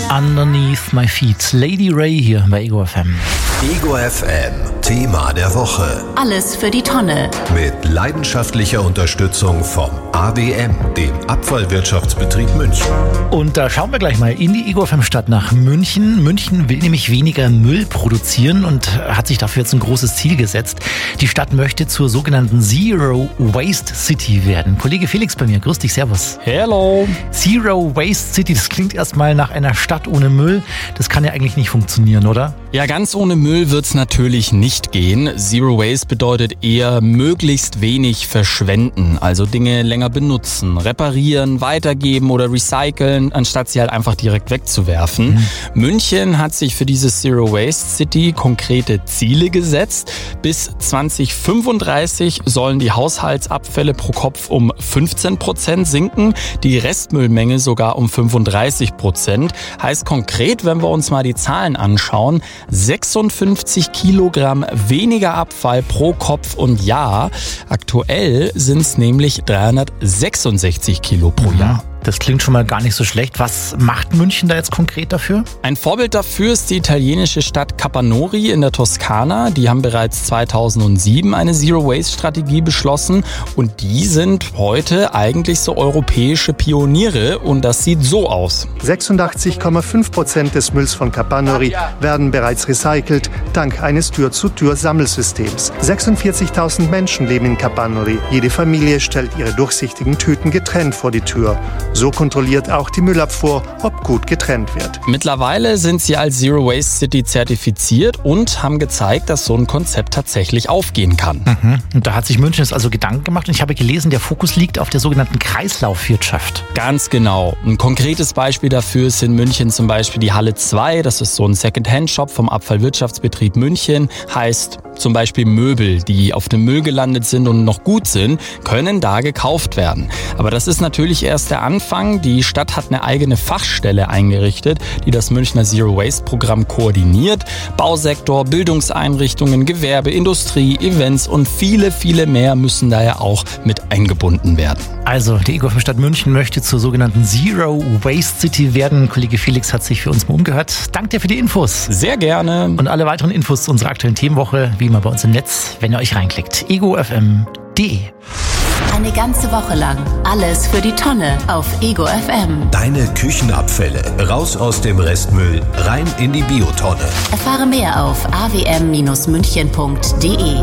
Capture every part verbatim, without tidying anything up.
Underneath My Feet. Lady Ray hier bei Ego F M. Ego F M, Thema der Woche. Alles für die Tonne. Mit leidenschaftlicher Unterstützung vom A W M, dem Abfallwirtschaftsbetrieb München. Und da schauen wir gleich mal in die Ego F M-Stadt nach München. München will nämlich weniger Müll produzieren und hat sich dafür jetzt ein großes Ziel gesetzt. Die Stadt möchte zur sogenannten Zero Waste City werden. Kollege Felix bei mir, grüß dich, servus. Hello. Zero Waste City, das klingt erstmal nach einer Stadt ohne Müll. Das kann ja eigentlich nicht funktionieren, oder? Ja, ganz ohne Müll wird's natürlich nicht gehen. Zero Waste bedeutet eher möglichst wenig verschwenden, also Dinge länger benutzen, reparieren, weitergeben oder recyceln, anstatt sie halt einfach direkt wegzuwerfen. Mhm. München hat sich für diese Zero Waste City konkrete Ziele gesetzt. Bis zwanzig fünfunddreißig sollen die Haushaltsabfälle pro Kopf um fünfzehn Prozent sinken, die Restmüllmenge sogar um fünfunddreißig Prozent. Heißt konkret, wenn wir uns mal die Zahlen anschauen, sechsundfünfzig Kilogramm weniger Abfall pro Kopf und Jahr. Aktuell sind es nämlich dreihundertsechsundsechzig Kilo pro Jahr. Das klingt schon mal gar nicht so schlecht. Was macht München da jetzt konkret dafür? Ein Vorbild dafür ist die italienische Stadt Capanori in der Toskana. Die haben bereits zweitausendsieben eine Zero-Waste-Strategie beschlossen und die sind heute eigentlich so europäische Pioniere und das sieht so aus. sechsundachtzig Komma fünf Prozent des Mülls von Capanori werden bereits recycelt, dank eines Tür-zu-Tür-Sammelsystems. sechsundvierzigtausend Menschen leben in Capanori. Jede Familie stellt ihre durchsichtigen Tüten getrennt vor die Tür. So kontrolliert auch die Müllabfuhr, ob gut getrennt wird. Mittlerweile sind sie als Zero Waste City zertifiziert und haben gezeigt, dass so ein Konzept tatsächlich aufgehen kann. Mhm. Und da hat sich München jetzt also Gedanken gemacht und ich habe gelesen, der Fokus liegt auf der sogenannten Kreislaufwirtschaft. Ganz genau. Ein konkretes Beispiel dafür ist in München zum Beispiel die Halle zwei. Das ist so ein Second-Hand-Shop vom Abfallwirtschaftsbetrieb München. Heißt zum Beispiel Möbel, die auf dem Müll gelandet sind und noch gut sind, können da gekauft werden. Aber das ist natürlich erst der Anfang. Die Stadt hat eine eigene Fachstelle eingerichtet, die das Münchner Zero Waste Programm koordiniert. Bausektor, Bildungseinrichtungen, Gewerbe, Industrie, Events und viele, viele mehr müssen da ja auch mit eingebunden werden. Also, die Ego F M-Stadt München möchte zur sogenannten Zero Waste City werden. Kollege Felix hat sich für uns mal umgehört. Danke dir für die Infos. Sehr gerne. Und alle weiteren Infos zu unserer aktuellen Themenwoche, wie immer bei uns im Netz, wenn ihr euch reinklickt. ego f m punkt d e. Eine ganze Woche lang alles für die Tonne auf Ego F M. Deine Küchenabfälle raus aus dem Restmüll, rein in die Biotonne. Erfahre mehr auf a w m münchen punkt d e.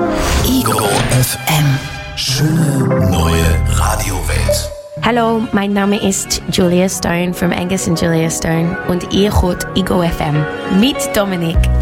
Ego F M. Schöne neue Radiowelt. Hallo, mein Name ist Julia Stone from Angus and Julia Stone und ihr hört Ego F M mit Dominik.